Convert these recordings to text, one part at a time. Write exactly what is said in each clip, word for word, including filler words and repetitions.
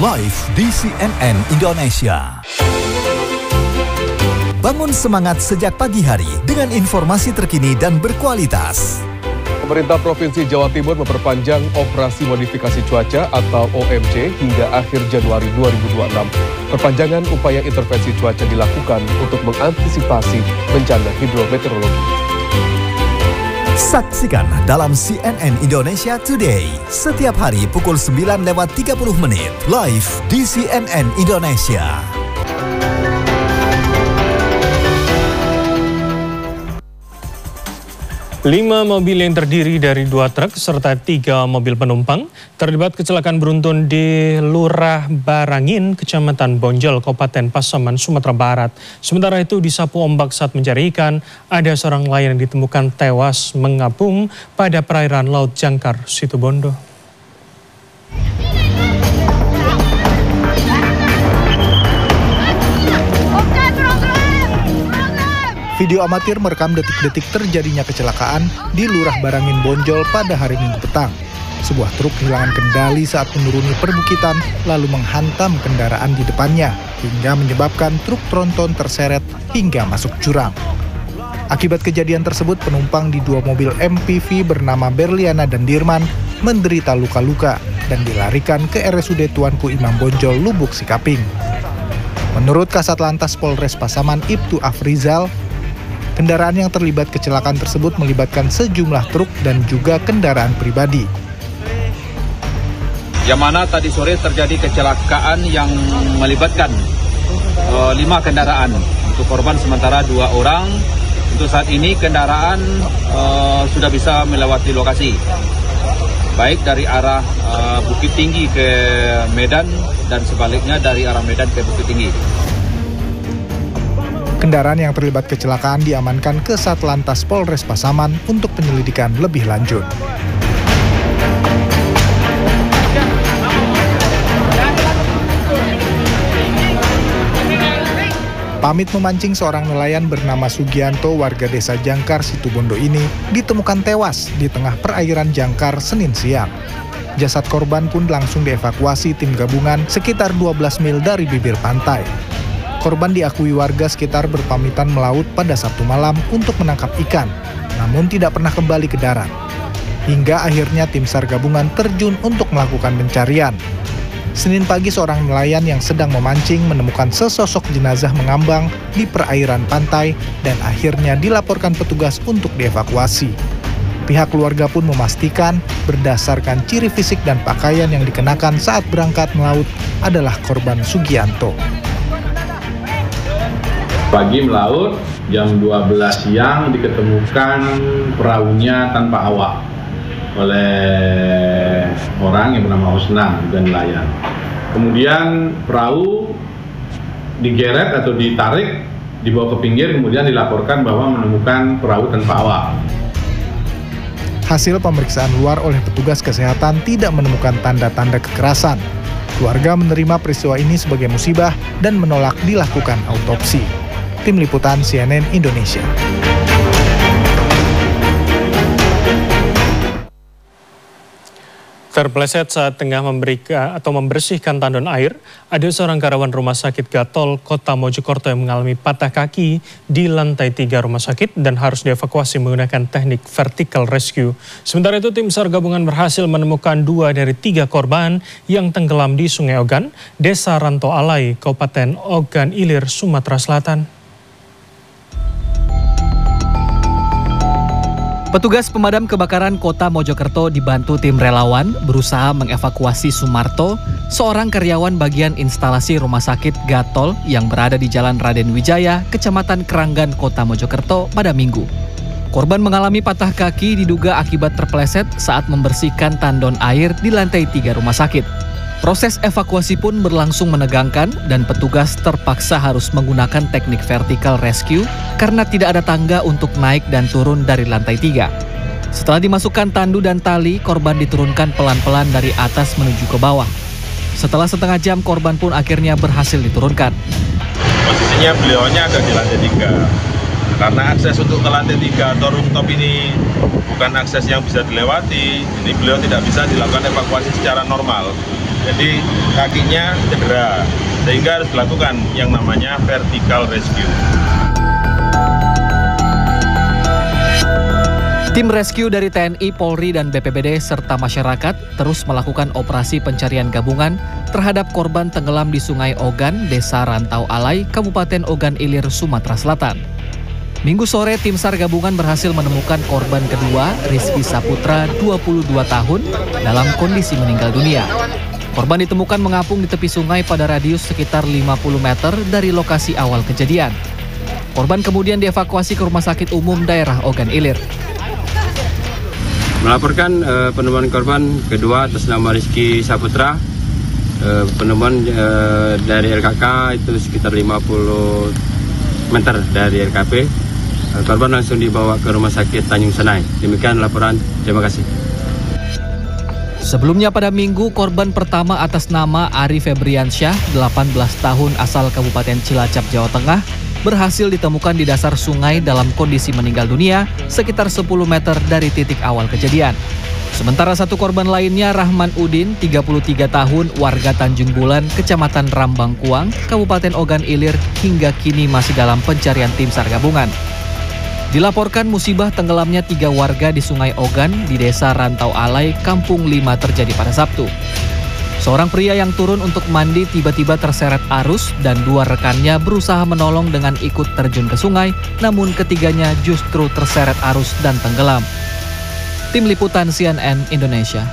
live di C N N Indonesia. Bangun semangat sejak pagi hari dengan informasi terkini dan berkualitas. Pemerintah Provinsi Jawa Timur memperpanjang operasi modifikasi cuaca atau O M C hingga akhir Januari dua ribu dua puluh enam. Perpanjangan upaya intervensi cuaca dilakukan untuk mengantisipasi bencana hidrometeorologi. Saksikan dalam C N N Indonesia Today setiap hari pukul sembilan lewat tiga puluh menit live di C N N Indonesia. Lima mobil yang terdiri dari dua truk serta tiga mobil penumpang terlibat kecelakaan beruntun di Lurah Barangin, Kecamatan Bonjol, Kabupaten Pasaman, Sumatera Barat. Sementara itu disapu ombak saat mencari ikan, ada seorang nelayan yang ditemukan tewas mengapung pada perairan Laut Jangkar, Situbondo. Video amatir merekam detik-detik terjadinya kecelakaan di Lurah Barangin Bonjol pada hari Minggu petang. Sebuah truk kehilangan kendali saat menuruni perbukitan lalu menghantam kendaraan di depannya hingga menyebabkan truk tronton terseret hingga masuk jurang. Akibat kejadian tersebut, penumpang di dua mobil M P V bernama Berliana dan Dirman menderita luka-luka dan dilarikan ke R S U D Tuanku Imam Bonjol, Lubuk Sikaping. Menurut Kasat Lantas Polres Pasaman Ibtu Afrizal, kendaraan yang terlibat kecelakaan tersebut melibatkan sejumlah truk dan juga kendaraan pribadi. Yang mana tadi sore terjadi kecelakaan yang melibatkan uh, lima kendaraan. Untuk korban sementara dua orang. Untuk saat ini kendaraan uh, sudah bisa melewati lokasi. Baik dari arah uh, Bukit Tinggi ke Medan dan sebaliknya dari arah Medan ke Bukit Tinggi. Kendaraan yang terlibat kecelakaan diamankan ke Satlantas Polres Pasaman untuk penyelidikan lebih lanjut. Pamit memancing seorang nelayan bernama Sugianto warga desa Jangkar, Situbondo ini ditemukan tewas di tengah perairan Jangkar Senin siang. Jasad korban pun langsung dievakuasi tim gabungan sekitar dua belas mil dari bibir pantai. Korban diakui warga sekitar berpamitan melaut pada Sabtu malam untuk menangkap ikan, namun tidak pernah kembali ke darat. Hingga akhirnya tim SAR gabungan terjun untuk melakukan pencarian. Senin pagi seorang nelayan yang sedang memancing menemukan sesosok jenazah mengambang di perairan pantai dan akhirnya dilaporkan petugas untuk dievakuasi. Pihak keluarga pun memastikan berdasarkan ciri fisik dan pakaian yang dikenakan saat berangkat melaut adalah korban Sugianto. Pagi melaut, jam dua belas siang diketemukan perahunya tanpa awak oleh orang yang bernama Husnan dan nelayan. Kemudian perahu digeret atau ditarik, dibawa ke pinggir, kemudian dilaporkan bahwa menemukan perahu tanpa awak. Hasil pemeriksaan luar oleh petugas kesehatan tidak menemukan tanda-tanda kekerasan. Keluarga menerima peristiwa ini sebagai musibah dan menolak dilakukan autopsi. Tim Liputan C N N Indonesia. Terpeleset saat tengah memberikan atau membersihkan tandon air, ada seorang karyawan Rumah Sakit Gatol, Kota Mojokerto yang mengalami patah kaki di lantai tiga rumah sakit dan harus dievakuasi menggunakan teknik vertical rescue. Sementara itu tim SAR gabungan berhasil menemukan dua dari tiga korban yang tenggelam di Sungai Ogan, Desa Ranto Alai, Kabupaten Ogan Ilir, Sumatera Selatan. Petugas pemadam kebakaran Kota Mojokerto dibantu tim relawan berusaha mengevakuasi Sumarto, seorang karyawan bagian instalasi Rumah Sakit Gatol yang berada di Jalan Raden Wijaya, Kecamatan Keranggan, Kota Mojokerto pada Minggu. Korban mengalami patah kaki diduga akibat terpeleset saat membersihkan tandon air di lantai tiga rumah sakit. Proses evakuasi pun berlangsung menegangkan dan petugas terpaksa harus menggunakan teknik vertical rescue karena tidak ada tangga untuk naik dan turun dari lantai tiga. Setelah dimasukkan tandu dan tali, korban diturunkan pelan-pelan dari atas menuju ke bawah. Setelah setengah jam, korban pun akhirnya berhasil diturunkan. Posisinya beliaunya ada di lantai tiga. Karena akses untuk ke lantai tiga atau rooftop ini bukan akses yang bisa dilewati, ini beliau tidak bisa dilakukan evakuasi secara normal. Jadi kakinya cedera, sehingga harus dilakukan yang namanya vertical rescue. Tim rescue dari T N I, Polri, dan B P B D serta masyarakat terus melakukan operasi pencarian gabungan terhadap korban tenggelam di Sungai Ogan, Desa Rantau Alai, Kabupaten Ogan Ilir, Sumatera Selatan. Minggu sore, tim SAR gabungan berhasil menemukan korban kedua, Rizky Saputra, dua puluh dua tahun, dalam kondisi meninggal dunia. Korban ditemukan mengapung di tepi sungai pada radius sekitar lima puluh meter dari lokasi awal kejadian. Korban kemudian dievakuasi ke Rumah Sakit Umum Daerah Ogan Ilir. Melaporkan uh, penemuan korban kedua atas nama Rizky Saputra, uh, penemuan uh, dari R K K itu sekitar lima puluh meter dari R K P. Uh, korban langsung dibawa ke Rumah Sakit Tanjung Senai. Demikian laporan, terima kasih. Sebelumnya pada Minggu, korban pertama atas nama Ari Febriansyah, delapan belas tahun, asal Kabupaten Cilacap, Jawa Tengah, berhasil ditemukan di dasar sungai dalam kondisi meninggal dunia sekitar sepuluh meter dari titik awal kejadian. Sementara satu korban lainnya, Rahman Udin, tiga puluh tiga tahun, warga Tanjung Bulan, Kecamatan Rambangkuang, Kabupaten Ogan Ilir, hingga kini masih dalam pencarian tim SAR gabungan. Dilaporkan musibah tenggelamnya tiga warga di Sungai Ogan di Desa Rantau Alai, Kampung Lima terjadi pada Sabtu. Seorang pria yang turun untuk mandi tiba-tiba terseret arus dan dua rekannya berusaha menolong dengan ikut terjun ke sungai, namun ketiganya justru terseret arus dan tenggelam. Tim Liputan C N N Indonesia.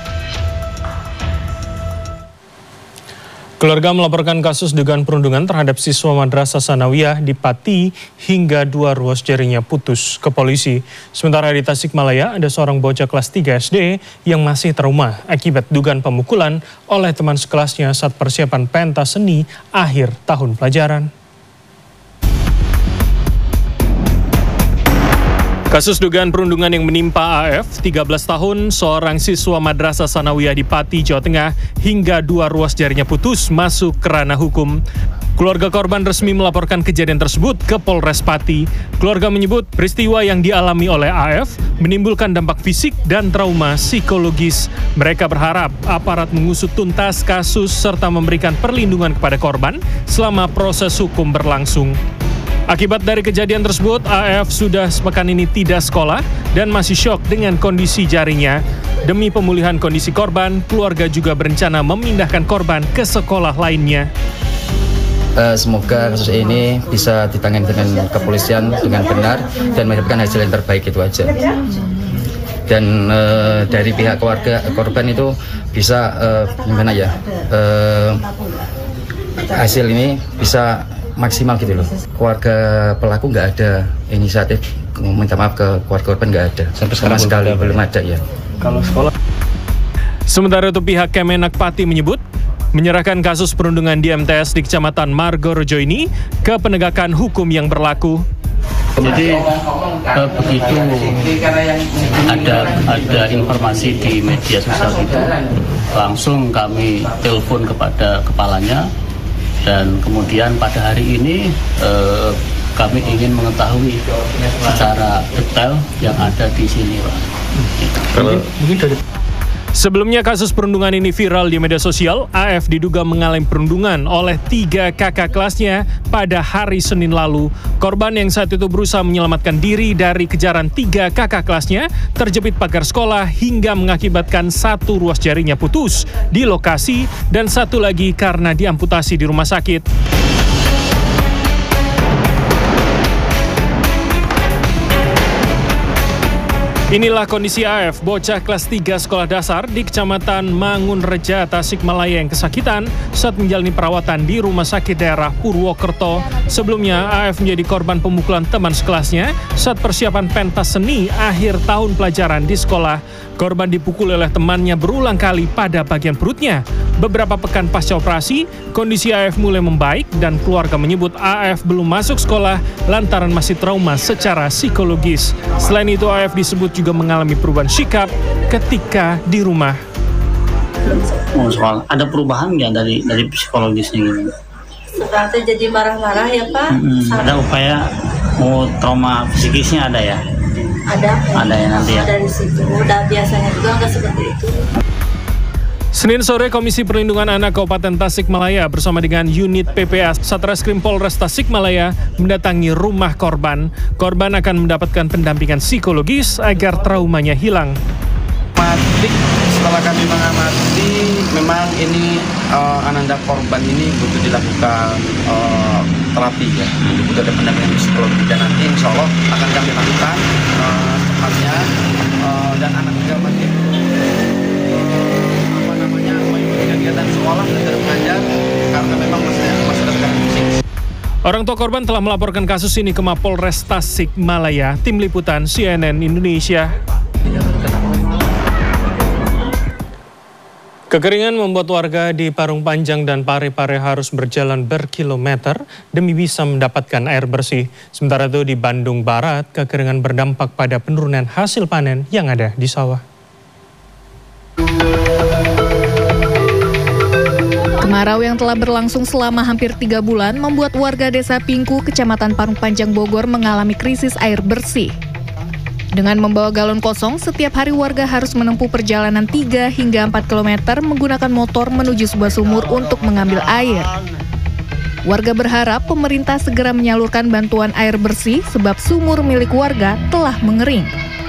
Keluarga melaporkan kasus dugaan perundungan terhadap siswa Madrasah Sanawiyah di Pati hingga dua ruas jarinya putus ke polisi. Sementara di Tasikmalaya ada seorang bocah kelas tiga S D yang masih trauma akibat dugaan pemukulan oleh teman sekelasnya saat persiapan pentas seni akhir tahun pelajaran. Kasus dugaan perundungan yang menimpa A F, tiga belas tahun, seorang siswa Madrasah Sanawiyah di Pati, Jawa Tengah, hingga dua ruas jarinya putus masuk ke ranah hukum. Keluarga korban resmi melaporkan kejadian tersebut ke Polres Pati. Keluarga menyebut peristiwa yang dialami oleh A F menimbulkan dampak fisik dan trauma psikologis. Mereka berharap aparat mengusut tuntas kasus serta memberikan perlindungan kepada korban selama proses hukum berlangsung. Akibat dari kejadian tersebut, A F sudah sepekan ini tidak sekolah dan masih syok dengan kondisi jarinya. Demi pemulihan kondisi korban, keluarga juga berencana memindahkan korban ke sekolah lainnya. Uh, semoga kasus ini bisa ditangani dengan kepolisian dengan benar dan mendapatkan hasil yang terbaik, itu aja. Dan uh, dari pihak keluarga korban itu bisa uh, gimana ya, uh, hasil ini bisa maksimal gitu loh. Keluarga pelaku nggak ada inisiatif minta maaf ke keluarga korban, nggak ada sampai sekarang sekali belum ada ya. Kalau sekolah. Sementara itu pihak Kemenak Pati menyebut menyerahkan kasus perundungan di M T S di Kecamatan Margorejo ini ke penegakan hukum yang berlaku. Jadi eh, begitu ada ada informasi di media sosial itu, langsung kami telepon kepada kepalanya. Dan kemudian pada hari ini eh, kami ingin mengetahui secara detail yang ada di sini, Pak. Kalau mungkin dari Sebelumnya kasus perundungan ini viral di media sosial. A F diduga mengalami perundungan oleh tiga kakak kelasnya pada hari Senin lalu. Korban yang saat itu berusaha menyelamatkan diri dari kejaran tiga kakak kelasnya terjepit pagar sekolah hingga mengakibatkan satu ruas jarinya putus di lokasi dan satu lagi karena diamputasi di rumah sakit. Inilah kondisi A F, bocah kelas tiga sekolah dasar di Kecamatan Mangunreja, Tasikmalaya yang kesakitan saat menjalani perawatan di Rumah Sakit Daerah Purwokerto. Sebelumnya, A F menjadi korban pemukulan teman sekelasnya saat persiapan pentas seni akhir tahun pelajaran di sekolah. Korban dipukul oleh temannya berulang kali pada bagian perutnya. Beberapa pekan pasca operasi, kondisi A F mulai membaik dan keluarga menyebut A F belum masuk sekolah lantaran masih trauma secara psikologis. Selain itu, A F disebut juga mengalami perubahan sikap ketika di rumah. Oh, soal ada perubahan nggak dari dari psikologisnya gitu? Seperti jadi marah-marah ya Pak. Hmm, ada upaya mau trauma psikisnya ada ya? Ada. Ada ya nanti ya. Dari situ udah biasanya juga nggak seperti itu. Senin sore, Komisi Perlindungan Anak Kabupaten Tasikmalaya bersama dengan unit P P A Satreskrim Polres Tasikmalaya mendatangi rumah korban. Korban akan mendapatkan pendampingan psikologis agar traumanya hilang. Setelah kami mengamati, memang ini uh, ananda korban ini butuh dilakukan uh, terapi ya, butuh ada pendampingan psikologi, dan nanti insya Allah akan kami lakukan uh, secepatnya uh, dan anak juga masih apa namanya mengikuti kegiatan sekolah dan mengajar karena memang masih masih ada fisik. Orang tua korban telah melaporkan kasus ini ke Mapolres Tasikmalaya. Tim Liputan C N N Indonesia. Kekeringan membuat warga di Parung Panjang dan Parepare harus berjalan berkilometer demi bisa mendapatkan air bersih. Sementara itu di Bandung Barat, kekeringan berdampak pada penurunan hasil panen yang ada di sawah. Kemarau yang telah berlangsung selama hampir tiga bulan membuat warga Desa Pingku, Kecamatan Parung Panjang, Bogor mengalami krisis air bersih. Dengan membawa galon kosong, setiap hari warga harus menempuh perjalanan tiga hingga empat kilometer menggunakan motor menuju sebuah sumur untuk mengambil air. Warga berharap pemerintah segera menyalurkan bantuan air bersih sebab sumur milik warga telah mengering.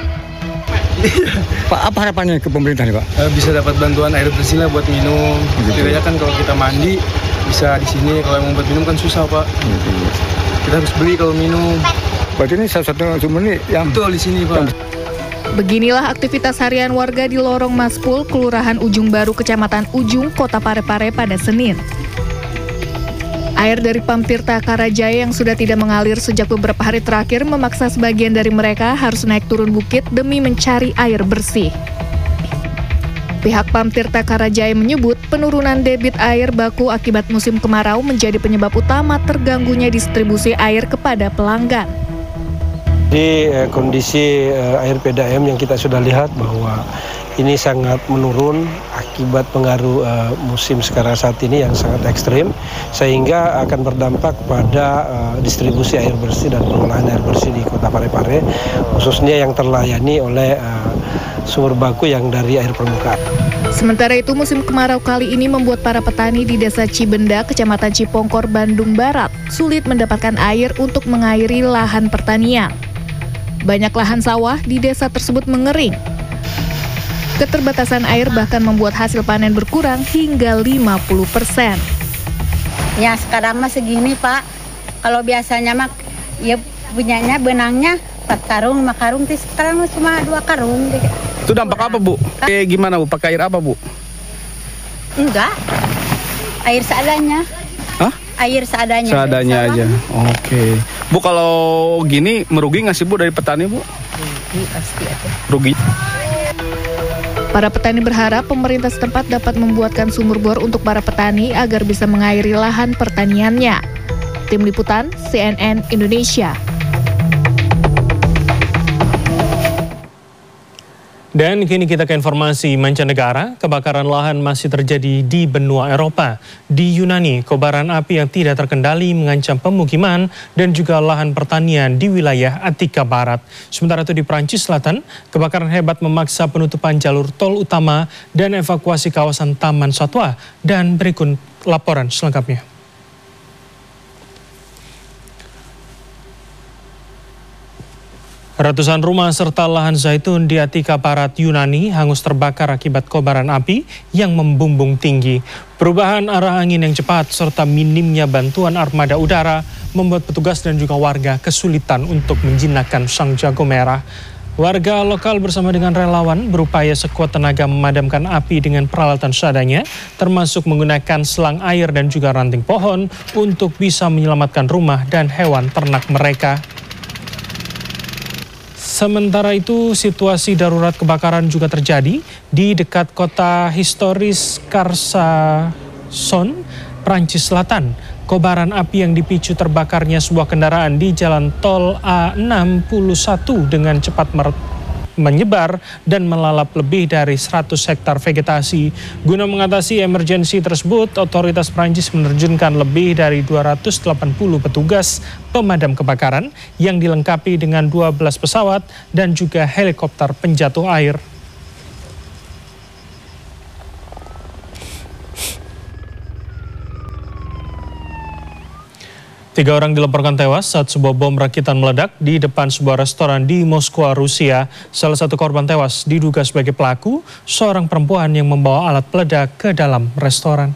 Pak, apa harapannya ke pemerintah nih, Pak? Bisa dapat bantuan air bersih lah buat minum. Setidaknya kan kalau kita mandi bisa di sini, kalau yang mau buat minum kan susah, Pak. Kita harus beli kalau minum. Berarti ini salah satu sumber nih yang betul di sini, Pak. Beginilah aktivitas harian warga di Lorong Maspul, Kelurahan Ujung Baru, Kecamatan Ujung, Kota Parepare pada Senin. Air dari Pam Tirta Karajaya yang sudah tidak mengalir sejak beberapa hari terakhir memaksa sebagian dari mereka harus naik turun bukit demi mencari air bersih. Pihak Pam Tirta Karajaya menyebut penurunan debit air baku akibat musim kemarau menjadi penyebab utama terganggunya distribusi air kepada pelanggan. Di eh, kondisi eh, air P D A M yang kita sudah lihat bahwa ini sangat menurun akibat pengaruh eh, musim sekarang saat ini yang sangat ekstrim, sehingga akan berdampak pada eh, distribusi air bersih dan pengolahan air bersih di Kota Parepare, khususnya yang terlayani oleh eh, sumur baku yang dari air permukaan. Sementara itu, musim kemarau kali ini membuat para petani di Desa Cibenda, Kecamatan Cipongkor, Bandung Barat, sulit mendapatkan air untuk mengairi lahan pertanian. Banyak lahan sawah di desa tersebut mengering. Keterbatasan air bahkan membuat hasil panen berkurang hingga lima puluh persen. Ya sekarang mah segini, Pak. Kalau biasanya mah ya punyanya benangnya empat karung, lima karung, terus sekarang cuma dua karung. Itu dampak apa, Bu? Eh, gimana, Bu? Pakai air apa, Bu? Enggak. Air seadanya. Hah? Air seadanya. Seadanya aja. Oke. Bu, kalau gini merugi nggak sih, Bu, dari petani, Bu? Rugi pasti ada. Rugi. Para petani berharap pemerintah setempat dapat membuatkan sumur bor untuk para petani agar bisa mengairi lahan pertaniannya. Tim Liputan C N N Indonesia. Dan kini kita ke informasi mancanegara. Kebakaran lahan masih terjadi di benua Eropa. Di Yunani, kobaran api yang tidak terkendali mengancam pemukiman dan juga lahan pertanian di wilayah Attika Barat. Sementara itu di Prancis Selatan, kebakaran hebat memaksa penutupan jalur tol utama dan evakuasi kawasan Taman Satwa. Dan berikut laporan selengkapnya. Ratusan rumah serta lahan zaitun di Attika Barat, Yunani hangus terbakar akibat kobaran api yang membumbung tinggi. Perubahan arah angin yang cepat serta minimnya bantuan armada udara membuat petugas dan juga warga kesulitan untuk menjinakkan sang jago merah. Warga lokal bersama dengan relawan berupaya sekuat tenaga memadamkan api dengan peralatan seadanya, termasuk menggunakan selang air dan juga ranting pohon untuk bisa menyelamatkan rumah dan hewan ternak mereka. Sementara itu, situasi darurat kebakaran juga terjadi di dekat kota historis Carcassonne, Prancis Selatan. Kobaran api yang dipicu terbakarnya sebuah kendaraan di jalan tol A enam puluh satu dengan cepat menyebar dan melalap lebih dari seratus hektar vegetasi. Guna mengatasi emergensi tersebut, otoritas Prancis menerjunkan lebih dari dua ratus delapan puluh petugas pemadam kebakaran yang dilengkapi dengan dua belas pesawat dan juga helikopter penjatuh air. Tiga orang dilaporkan tewas saat sebuah bom rakitan meledak di depan sebuah restoran di Moskwa, Rusia. Salah satu korban tewas diduga sebagai pelaku, seorang perempuan yang membawa alat peledak ke dalam restoran.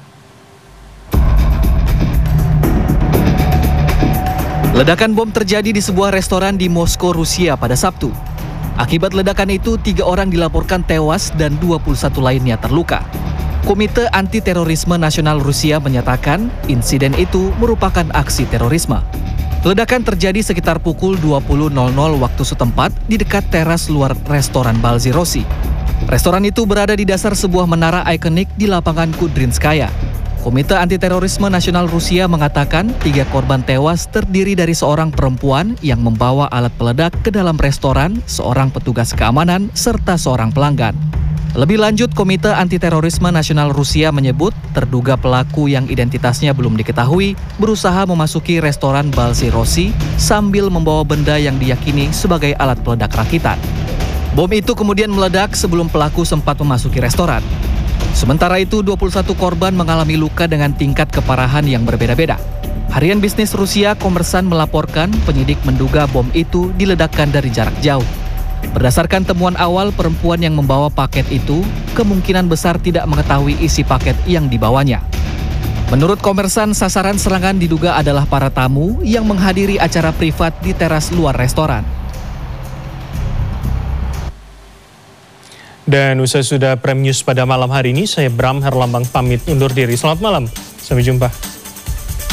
Ledakan bom terjadi di sebuah restoran di Moskow, Rusia pada Sabtu. Akibat ledakan itu, tiga orang dilaporkan tewas dan dua puluh satu lainnya terluka. Komite Anti-Terorisme Nasional Rusia menyatakan insiden itu merupakan aksi terorisme. Ledakan terjadi sekitar pukul dua puluh waktu setempat di dekat teras luar restoran Balzi Rossi. Restoran itu berada di dasar sebuah menara ikonik di lapangan Kudrinskaya. Komite Anti-Terorisme Nasional Rusia mengatakan tiga korban tewas terdiri dari seorang perempuan yang membawa alat peledak ke dalam restoran, seorang petugas keamanan, serta seorang pelanggan. Lebih lanjut, Komite Anti-Terorisme Nasional Rusia menyebut terduga pelaku yang identitasnya belum diketahui berusaha memasuki restoran Balzi Rossi sambil membawa benda yang diyakini sebagai alat peledak rakitan. Bom itu kemudian meledak sebelum pelaku sempat memasuki restoran. Sementara itu, dua puluh satu korban mengalami luka dengan tingkat keparahan yang berbeda-beda. Harian bisnis Rusia Kommersan melaporkan penyidik menduga bom itu diledakkan dari jarak jauh. Berdasarkan temuan awal, perempuan yang membawa paket itu kemungkinan besar tidak mengetahui isi paket yang dibawanya. Menurut Kommersan, sasaran serangan diduga adalah para tamu yang menghadiri acara privat di teras luar restoran. Dan usai sudah Prime News pada malam hari ini, saya Bram Herlambang pamit undur diri. Selamat malam, sampai jumpa.